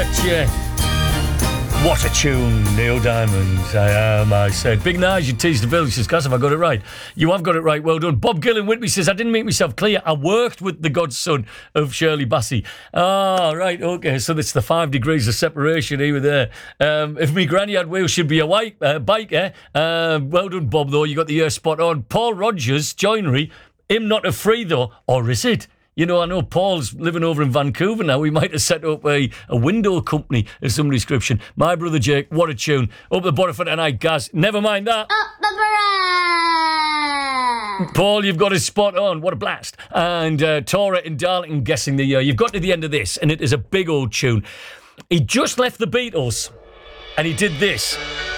Getcha. What a tune, Neil Diamond. I said. Big Nige, you teased the village. Says, Gus, have I got it right? You have got it right. Well done. Bob Gill in Whitby says, I didn't make myself clear. I worked with the godson of Shirley Bassey. Right, okay. So it's the 5 degrees of separation here there. If me granny had wheels, she'd be a bike, eh? Well done, Bob, though. You got the year spot on. Paul Rogers, joinery. Him not a free, though. Or is it? You know, I know Paul's living over in Vancouver now. We might have set up a window company of some description. My brother Jake, what a tune. Up the bottom for tonight, Gaz. Never mind that. Up the barrage. Paul, you've got it spot on. What a blast. And Tora in Darlington guessing the year. You've got to the end of this, and it is a big old tune. He just left the Beatles, and he did this.